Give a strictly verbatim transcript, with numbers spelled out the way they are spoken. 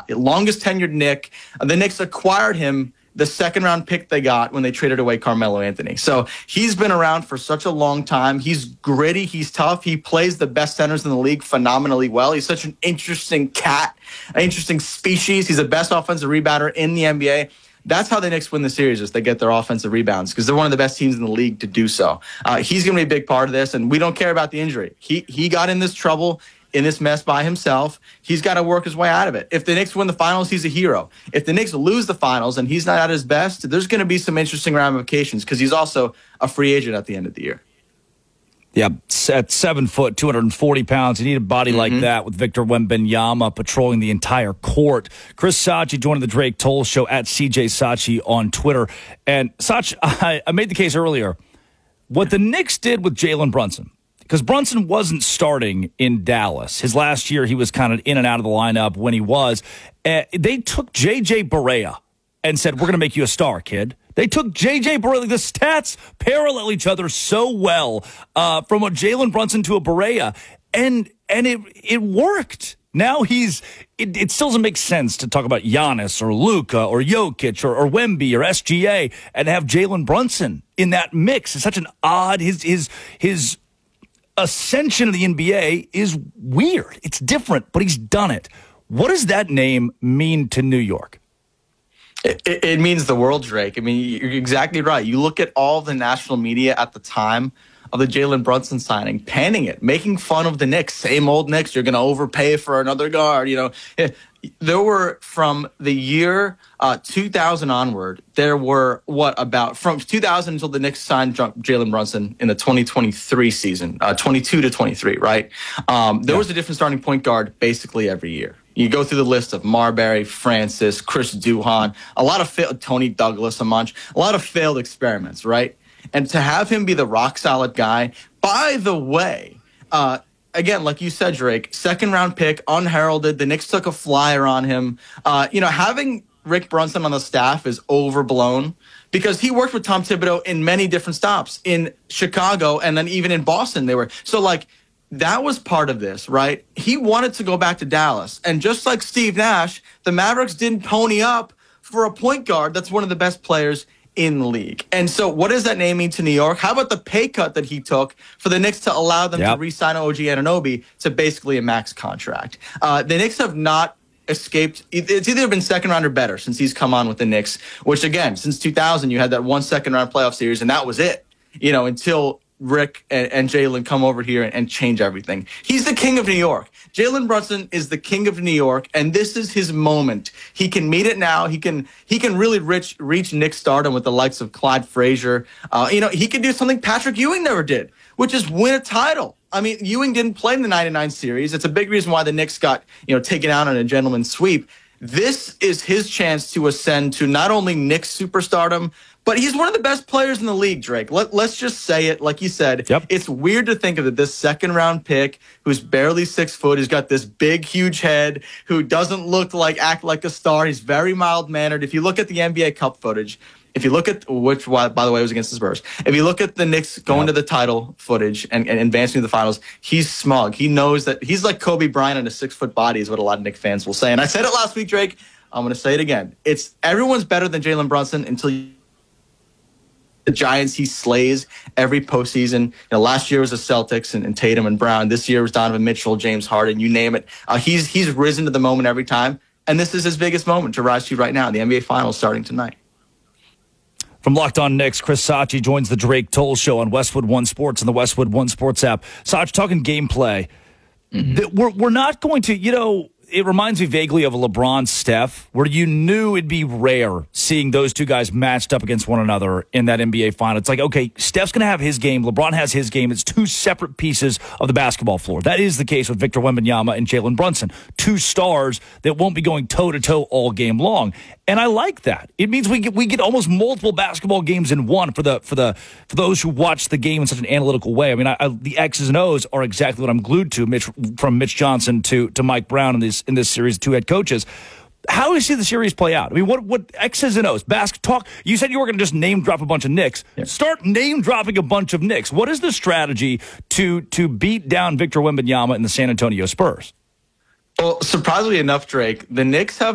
longest tenured Knick. The Knicks acquired him the second round pick they got when they traded away Carmelo Anthony. So he's been around for such a long time. He's gritty. He's tough. He plays the best centers in the league phenomenally well. He's such an interesting cat, an interesting species. He's the best offensive rebounder in the N B A. That's how the Knicks win the series, is they get their offensive rebounds, because they're one of the best teams in the league to do so. Uh, he's going to be a big part of this, and we don't care about the injury. He he got in this trouble, in this mess by himself. He's got to work his way out of it. If the Knicks win the finals, he's a hero. If the Knicks lose the finals and he's not at his best, there's going to be some interesting ramifications, because he's also a free agent at the end of the year. Yeah, at seven foot, two hundred forty pounds, you need a body mm-hmm. like that with Victor Wembanyama patrolling the entire court. Chris Sachi joining the Drake Toll Show at C J Sachi on Twitter. And Sach, I, I made the case earlier. What the Knicks did with Jalen Brunson, because Brunson wasn't starting in Dallas. His last year, he was kind of in and out of the lineup when he was. Uh, they took J J Barea and said, we're going to make you a star, kid. They took J J Barea. Like, the stats parallel each other so well, uh, from a Jalen Brunson to a Barea, and and it it worked. Now he's it, it still doesn't make sense to talk about Giannis or Luka or Jokic or, or Wemby or S G A and have Jalen Brunson in that mix. It's such an odd his his his ascension of the N B A is weird. It's different, but he's done it. What does that name mean to New York? It, it, it means the world, Drake. I mean, you're exactly right. You look at all the national media at the time of the Jalen Brunson signing, panning it, making fun of the Knicks. Same old Knicks, you're going to overpay for another guard. You know, there were, from the year uh, two thousand onward, there were, what, about, from two thousand until the Knicks signed Jalen Brunson in the twenty twenty-three season, uh, twenty-two to twenty-three, right? Um, there yeah. was a different starting point guard basically every year. You go through the list of Marbury, Francis, Chris Duhon, a lot of failed, Tony Douglas, a bunch, a lot of failed experiments, right? And to have him be the rock-solid guy, by the way, uh, again, like you said, Drake, second-round pick, unheralded. The Knicks took a flyer on him. Uh, you know, having Rick Brunson on the staff is overblown, because he worked with Tom Thibodeau in many different stops, in Chicago and then even in Boston. They were so, like, that was part of this, right? He wanted to go back to Dallas. And just like Steve Nash, the Mavericks didn't pony up for a point guard that's one of the best players in the league. And so what does that name mean to New York? How about the pay cut that he took for the Knicks to allow them yep. to re-sign O G Anunoby to basically a max contract? Uh, the Knicks have not escaped. It's either been second round or better since he's come on with the Knicks, which, again, since two thousand, you had that one second round playoff series, and that was it, you know, until Rick and, and Jalen come over here and, and change everything. He's the king of New York. Jalen Brunson is the king of New York, and this is his moment. He can meet it now. He can he can really reach reach Knicks stardom with the likes of Clyde Frazier. Uh, you know, he can do something Patrick Ewing never did, which is win a title. I mean, Ewing didn't play in the ninety-nine series. It's a big reason why the Knicks got, you know, taken out on a gentleman's sweep. This is his chance to ascend to not only Knicks superstardom, but he's one of the best players in the league, Drake. Let, let's just say it. Like you said, yep. It's weird to think of it, this second-round pick who's barely six foot, who's got this big, huge head, who doesn't look like, act like a star. He's very mild-mannered. If you look at the N B A Cup footage, if you look at, which, by the way, was against the Spurs, if you look at the Knicks going yep. to the title footage and, and advancing to the finals, he's smug. He knows that he's like Kobe Bryant in a six-foot body is what a lot of Knicks fans will say. And I said it last week, Drake. I'm going to say it again. It's everyone's better than Jalen Brunson until you the Giants, he slays every postseason. You know, last year was the Celtics and, and Tatum and Brown. This year was Donovan Mitchell, James Harden, you name it. Uh, he's he's risen to the moment every time, and this is his biggest moment to rise to right now. The N B A Finals starting tonight. From Locked On Knicks, Chris Sachi joins the Drake Toll Show on Westwood One Sports and the Westwood One Sports app. Sach, talking gameplay, mm-hmm. we're we're not going to, you know. It reminds me vaguely of a LeBron Steph, where you knew it'd be rare seeing those two guys matched up against one another in that N B A final. It's like, okay, Steph's going to have his game. LeBron has his game. It's two separate pieces of the basketball floor. That is the case with Victor Wembanyama and Jalen Brunson, two stars that won't be going toe-to-toe all game long. And I like that. It means we get we get almost multiple basketball games in one for the for the for those who watch the game in such an analytical way. I mean, I, I, the X's and O's are exactly what I'm glued to. Mitch, from Mitch Johnson to to Mike Brown in this in this series, two head coaches. How do you see the series play out? I mean, what what X's and O's? Basket talk. You said you were going to just name drop a bunch of Knicks. Yeah. Start name dropping a bunch of Knicks. What is the strategy to to beat down Victor Wembanyama and the San Antonio Spurs? Well, surprisingly enough, Drake, the Knicks have